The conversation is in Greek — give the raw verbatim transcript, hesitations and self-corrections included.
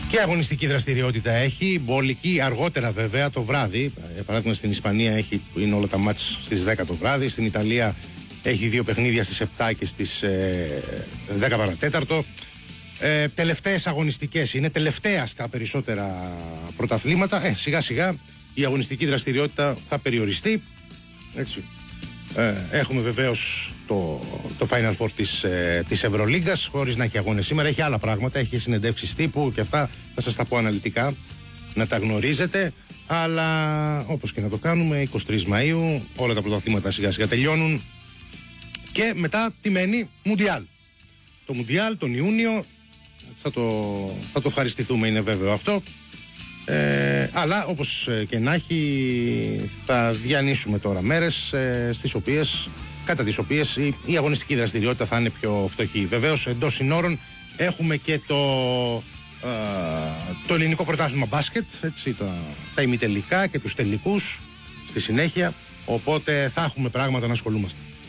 Και αγωνιστική δραστηριότητα έχει, μπόλικη, αργότερα βέβαια το βράδυ. Για παράδειγμα στην Ισπανία έχει, είναι όλα τα μάτς στις δέκα το βράδυ. Στην Ιταλία έχει δύο παιχνίδια στις επτά και στις ε, δέκα παρατέταρτο. Ε, τελευταίες αγωνιστικές είναι, τελευταία στα περισσότερα πρωταθλήματα. Ε, σιγά σιγά η αγωνιστική δραστηριότητα θα περιοριστεί. Έτσι. Ε, έχουμε βεβαίως το, το Final Four της, ε, της Ευρωλίγκας, χωρίς να έχει αγώνες σήμερα. Έχει άλλα πράγματα, έχει συνεντεύξεις τύπου και αυτά θα σας τα πω αναλυτικά, να τα γνωρίζετε. Αλλά όπως και να το κάνουμε, εικοστή τρίτη Μαΐου όλα τα πρωταθλήματα σιγά σιγά τελειώνουν. Και μετά τι μένει? Μουντιάλ. Το Μουντιάλ τον Ιούνιο θα το, θα το ευχαριστηθούμε, είναι βέβαιο αυτό. Ε, αλλά όπως και να έχει, θα διανύσουμε τώρα μέρες ε, στις οποίες, κατά τις οποίες η, η αγωνιστική δραστηριότητα θα είναι πιο φτωχή. Βεβαίως εντός συνόρων έχουμε και το, ε, το ελληνικό πρωτάθλημα μπάσκετ, έτσι, τα, τα ημιτελικά και τους τελικούς στη συνέχεια, οπότε θα έχουμε πράγματα να ασχολούμαστε.